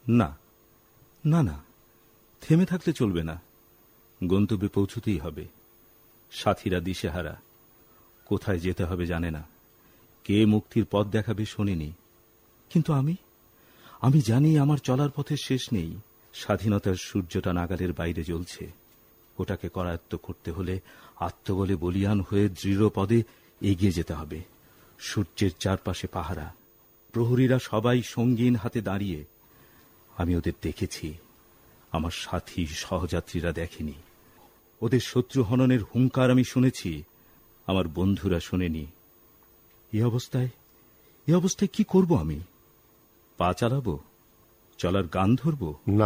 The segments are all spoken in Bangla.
না না না, থেমে থাকলে চলবে না, গন্তব্যে পৌঁছতেই হবে। সাথীরা দিশেহারা, কোথায় যেতে হবে জানে না, কে মুক্তির পথ দেখাবে শোনেনি। কিন্তু আমি জানি আমার চলার পথের শেষ নেই। স্বাধীনতার সূর্যটা নাগালের বাইরে জ্বলছে, ওটাকে করায়ত্ত করতে হলে আত্মবলে বলিয়ান হয়ে দৃঢ় পদে এগিয়ে যেতে হবে। সূর্যের চারপাশে পাহারা, প্রহরীরা সবাই সঙ্গীন হাতে দাঁড়িয়ে। আমি ওদের দেখেছি, আমার সাথী সহযাত্রীরা দেখেনি। ওদের শত্রু হননের হুঙ্কার আমি শুনেছি, আমার বন্ধুরা শোনেনি। এ অবস্থায় কি করব আমি? পা চালাবো? চলার গান ধরব? না,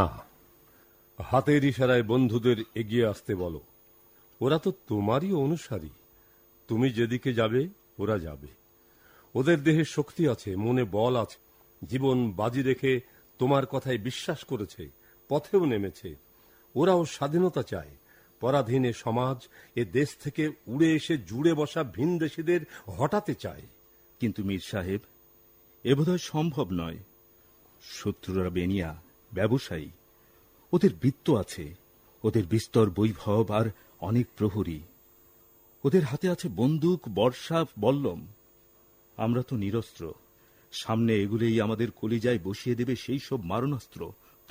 হাতের ইশারায় বন্ধুদের এগিয়ে আসতে বলো। ওরা তো তোমারই অনুসারী, তুমি যেদিকে যাবে ওরা যাবে। ওদের দেহে শক্তি আছে, মনে বল আছে, জীবন বাজি রেখে তোমার কথায় বিশ্বাস করেছে, পথেও নেমেছে। ওরাও স্বাধীনতা চায়, পরাধীনে সমাজ এ দেশ থেকে উড়ে এসে জুড়ে বসা ভিনদেশীদের হটাতে চায়। কিন্তু মীর সাহেব, এ বোধহয় সম্ভব নয়। শত্রুরা বেনিয়া, ব্যবসায়ী, ওদের বৃত্ত আছে, ওদের বিস্তর বৈভব আর অনেক প্রহরী। ওদের হাতে আছে বন্দুক, বর্শা, বল্লম। আমরা তো নিরস্ত্র। সামনে এগুলেই আমাদের কলিজায় বসিয়ে দেবে সেই সব মারণাস্ত্র।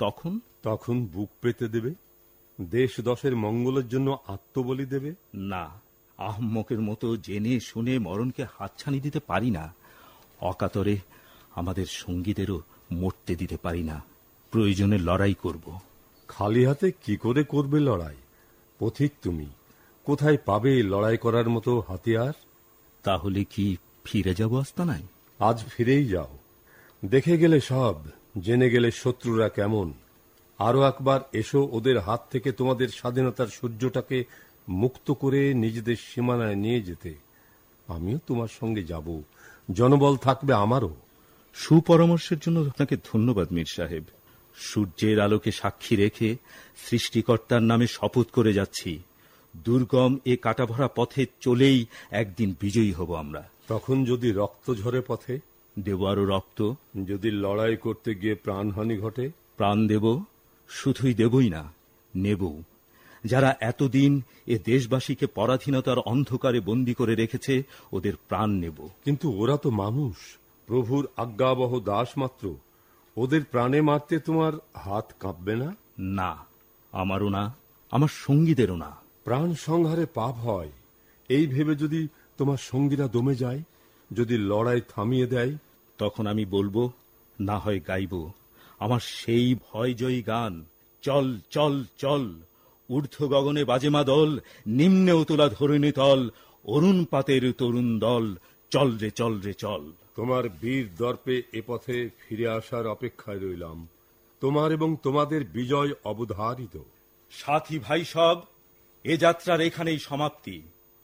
তখন বুক পেতে দেবে, দেশ দশের মঙ্গলের জন্য আত্মবলি দেবে। না, আহম্মকের মতো জেনে শুনে মরণকে হাতছানি দিতে পারি না। অকাতরে আমাদের সঙ্গীদেরও মরতে দিতে পারি না। প্রয়োজনে লড়াই করব। খালি হাতে কি করে করবে লড়াই? পথিক তুমি, কোথায় পাবে লড়াই করার মতো হাতিয়ার? তাহলে কি ফিরে যাব আস্তানায়? আজ ফিরেই যাও, দেখে গেলে সব, জেনে গেলে শত্রুরা কেমন। আরো একবার এসো, ওদের হাত থেকে তোমাদের স্বাধীনতার সূর্যটাকে মুক্ত করে নিজেদের সীমানায় নিয়ে যেতে। আমিও তোমার সঙ্গে যাব, জনবল থাকবে আমারও। সুপরামর্শের জন্য আপনাকে ধন্যবাদ মীর সাহেব। সূর্যের আলোকে সাক্ষী রেখে সৃষ্টিকর্তার নামে শপথ করে যাচ্ছি, দুর্গম এ কাটাভরা পথে চলেই একদিন বিজয়ী হব আমরা। তখন যদি রক্ত ঝরে পথে? দেব আরো রক্ত। যদি লড়াই করতে গিয়ে প্রাণহানি ঘটে? প্রাণ দেব, শুধুই দেবই না, নেব। যারা এতদিন এ দেশবাসীকে পরাধীনতার অন্ধকারে বন্দী করে রেখেছে, ওদের প্রাণ নেব। কিন্তু ওরা তো মানুষ, প্রভুর আজ্ঞাবহ দাস মাত্র। ওদের প্রাণে মারতে তোমার হাত কাঁপবে না? না, আমারও না, আমার সঙ্গীদেরও না। প্রাণ সংহারে পাপ হয়, এই ভেবে যদি তোমার সঙ্গীরা দমে যায়, যদি লড়াই থামিয়ে দেয়, তখন আমি বলবো, না হয় গাইব আমার সেই ভয়জয়ী গান, চল চল চল, ঊর্ধ্ব গগনে বাজেমা দল, নিম্নে উতলা ধরণী তল, অরুণ পাতের তরুণ দল, চল রে চল রে চল। তোমার বীর দর্পে এ পথে ফিরে আসার অপেক্ষায় রইলাম। তোমার এবং তোমাদের বিজয় অবধারিত। সাথী ভাই সব, এ যাত্রার এখানেই সমাপ্তি।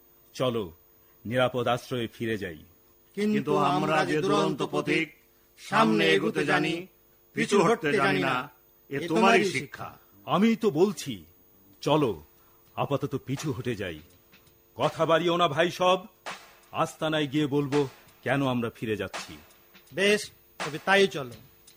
চলো নিরাপদ আশ্রয়ে ফিরে যাই। কিন্তু আমরা যে দুরন্ত পথিক, সামনে এগোতে জানি, পিছু হটতে জানি না, এ তোমারই শিক্ষা। আমি তো বলছি, চলো আপাতত পিছু হটে যাই। কথা বাড়িও না ভাই সব, আস্তানায় গিয়ে বলবো কেন আমরা ফিরে যাচ্ছি। বেশ, তবে তাই চলো।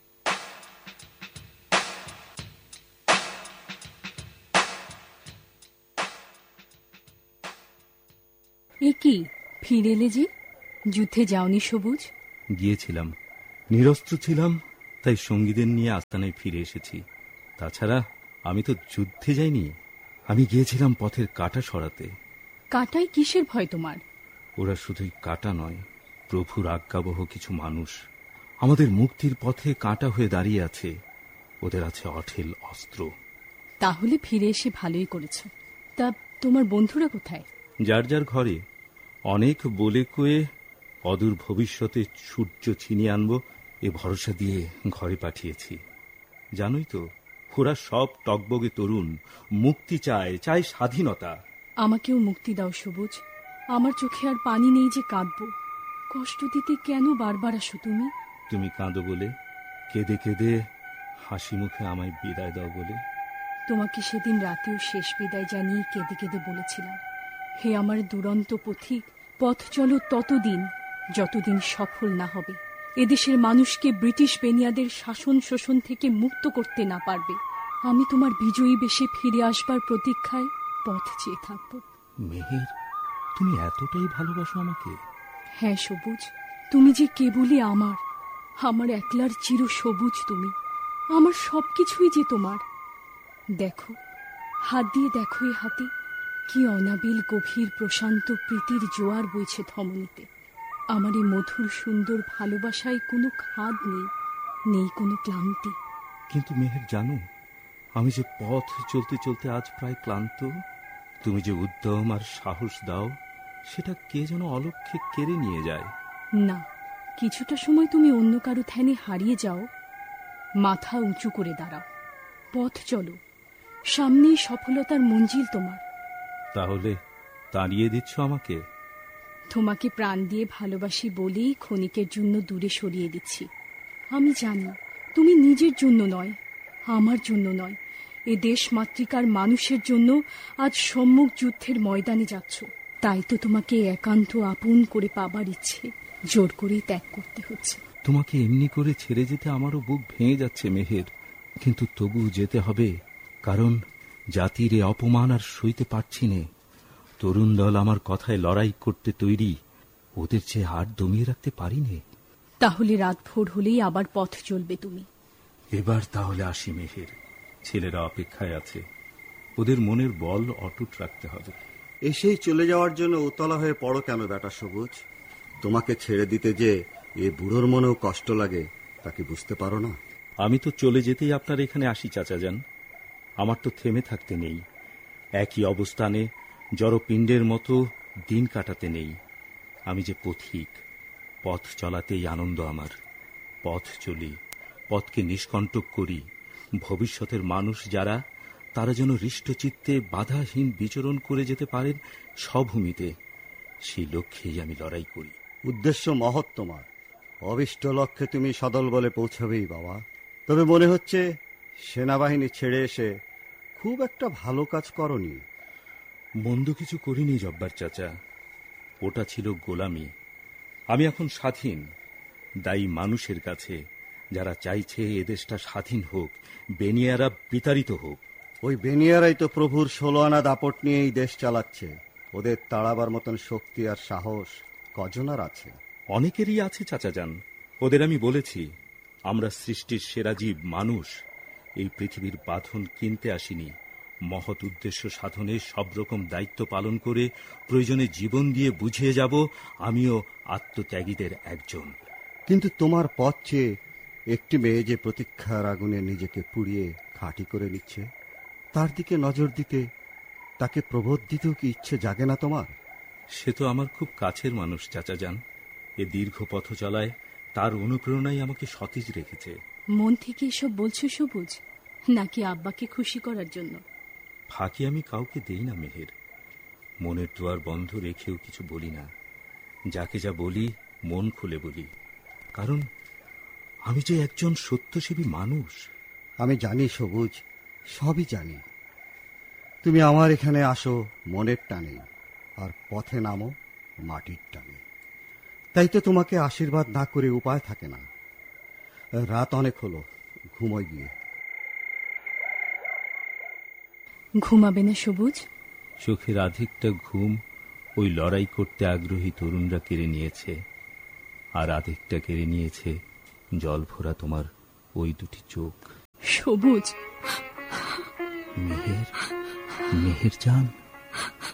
এ কি, ফিরে এলে যে? যুদ্ধে যাওনি সবুজ? গিয়েছিলাম, নিরস্ত্র ছিলাম, তাই সঙ্গীদের নিয়ে আস্তানায় ফিরে এসেছি। তাছাড়া আমি তো যুদ্ধে যাইনি, আমি গিয়েছিলাম পথের কাঁটা সরাতে। কাঁটায় কিসের ভয় তোমার? ওরা শুধুই কাঁটা নয়, প্রভুর আজ্ঞাবহ কিছু মানুষ আমাদের মুক্তির পথে কাঁটা হয়ে দাঁড়িয়ে আছে। ওদের আছে অঢেল অস্ত্র। তাহলে ফিরে এসে ভালোই করেছ। তা তোমার বন্ধুরা কোথায়? যার যার ঘরে। অনেক বলে কয়ে অদূর ভবিষ্যতে সূর্য ছিনিয়ে আনব এ ভরসা দিয়ে ঘরে পাঠিয়েছি। জানোই তো, ওরা সব টকবগে তরুণ, মুক্তি চায়, চায় স্বাধীনতা। আমাকেও মুক্তি দাও সবুজ, আমার চোখে আর পানি নেই যে কাঁদবো। কষ্ট দিতে কেন বারবার আসো তুমি? তুমি কাঁদো বলে, কেঁদে কেঁদে হাসি মুখে আমায় বিদায় দাও বলে। তোমাকে সেদিন রাতেও শেষ বিদায় জানিয়ে কেঁদে কেঁদে বলেছিলাম, হে আমার দুরন্ত পথিক, পথ চলো ততদিন যতদিন সফল না হবে। এদেশের মানুষকে ব্রিটিশ বেনিয়াদের শাসন শোষণ থেকে মুক্ত করতে না পারবে, আমি তোমার বিজয়ী বেশে ফিরে আসবার প্রতীক্ষায় পথ চেয়ে থাকব। মেহের, তুমি এতটাই ভালোবাসো আমাকে? হ্যাঁ সবুজ, তুমি যে কেবলই আমার, আমার একলার চির সবুজ তুমি, আমার সবকিছুই যে তোমার। দেখো, হাত দিয়ে দেখো এ হাতে, কি অনাবিল গভীর প্রশান্ত প্রীতির জোয়ার বইছে ধমনীতে। আমার এই মধুর সুন্দর ভালোবাসায় কোনো খাদ নেই, নেই কোনো ক্লান্তি। কিন্তু মেহের জানো, আমি যে পথ চলতে চলতে আজ প্রায় ক্লান্ত। তুমি যে উদ্যম আর সাহস দাও, সেটা কে যেন অলক্ষ্যে কেড়ে নিয়ে যায়। না, কিছুটা সময় তুমি অন্য কারো ধ্যানে হারিয়ে যাও, মাথা উঁচু করে দাঁড়াও, পথ চলো, সামনেই সফলতার মঞ্জিল তোমার। তাহলে তাড়িয়ে দিচ্ছ আমাকে? তোমাকে প্রাণ দিয়ে ভালোবাসি বলেই ক্ষণিকের জন্য দূরে সরিয়ে দিচ্ছি। আমি জানি তুমি নিজের জন্য নয়, আমার জন্য নয়, এ দেশ মাতৃকার মানুষের জন্য আজ সম্মুখ যুদ্ধের ময়দানে যাচ্ছ। তাই তো তোমাকে একান্ত আপন করে পাবার ইচ্ছে জোর করেই ত্যাগ করতে হচ্ছে। তোমাকে এমনি করে ছেড়ে যেতে আমারও বুক ভেঙে যাচ্ছে মেহের, কিন্তু তবু যেতে হবে, কারণ জাতির এ অপমান আর সইতে পারছি নে। তরুণ দল আমার কথায় লড়াই করতে তৈরি, ওদের চেয়ে হার দমিয়ে রাখতে পারি নে। তাহলে রাত ভোর হলেই আবার পথ চলবে তুমি। এবার তাহলে আসি মেহের, ছেলেরা অপেক্ষায় আছে, ওদের মনের বল অটুট রাখতে হবে। এসেই চলে যাওয়ার জন্য উতলা হয়ে পড়ো কেন বেটা সবুজ? তোমাকে ছেড়ে দিতে যে এ বুড়োর মনেও কষ্ট লাগে, তাকে বুঝতে পারো না? আমি তো চলে যেতেই আপনার এখানে আসি চাচা যান, আমার তো থেমে থাকতে নেই, একই অবস্থানে জড়পিণ্ডের মতো দিন কাটাতে নেই। আমি যে পথিক, পথ চলাতেই আনন্দ আমার। পথ চলি, পথকে নিষ্কণ্টক করি, ভবিষ্যতের মানুষ যারা, তারা যেন হৃষ্টচিত্তে বাধাহীন বিচরণ করে যেতে পারেন স্বভূমিতে, সেই লক্ষ্যেই আমি লড়াই করি। উদ্দেশ্য মহৎ তোমার, অবিষ্ট লক্ষ্যে তুমি সদল বলে পৌঁছবেই বাবা। তবে মনে হচ্ছে সেনাবাহিনী ছেড়ে এসে খুব একটা ভালো কাজ করনি। মন্দ কিছু করিনি জব্বার চাচা, ওটা ছিল গোলামি। আমি এখন স্বাধীন, দায়ী মানুষের কাছে, যারা চাইছে এদেশটা স্বাধীন হোক, বেনিয়ারা বিতাড়িত হোক। ওই বেনিয়ারাই তো প্রভুর 16 আনা দাপট নিয়ে এই দেশ চালাচ্ছে। ওদের তাড়াবার মতন শক্তি আর সাহস কজনার আছে? অনেকেরই আছে চাচা যান, ওদের আমি বলেছি, আমরা সৃষ্টির সেরা জীব মানুষ, এই পৃথিবীর বাঁধন কিনতে আসিনি, মহৎ উদ্দেশ্য সাধনে সব রকম দায়িত্ব পালন করে প্রয়োজনে জীবন দিয়ে বুঝিয়ে যাব আমিও আত্মত্যাগীদের একজন। কিন্তু তোমার পথ চেয়ে একটি মেয়ে যে প্রতীক্ষার আগুনে নিজেকে পুড়িয়ে খাঁটি করে নিচ্ছে, তার দিকে নজর দিতে, তাকে প্রবোধ দিতেও কি ইচ্ছে জাগে না তোমার? সে তো আমার খুব কাছের মানুষ চাচা যান, এ দীর্ঘ পথ চলায় তার অনুপ্রেরণাই আমাকে সতেজ রেখেছে। মন থেকে এসব বলছো সবুজ, নাকি আব্বাকে খুশি করার জন্য? ফাঁকি আমি কাউকে দেই না মেহের, মনের দুয়ার বন্ধ রেখেও কিছু বলি না। যাকে যা বলি মন খুলে বলি, কারণ আমি যে একজন সত্যসেবী মানুষ। আমি জানি সবুজ, সবই জানি। তুমি আমার এখানে আসো মনের টানে, আর পথে নামো মাটির টানে। তাই তো তোমাকে আশীর্বাদ না করে উপায় থাকে না। রাত অনেক হলো, ঘুমোই গিয়ে। ঘুমাবে না সবুজ? চোখের আধিকটা ঘুম ওই লড়াই করতে আগ্রহী তরুণরা কেড়ে নিয়েছে, আর আধিকটা কেড়ে নিয়েছে জল ভরা তোমার ওই দুটি চোখ। সবুজ, মেহের, মেহের জান।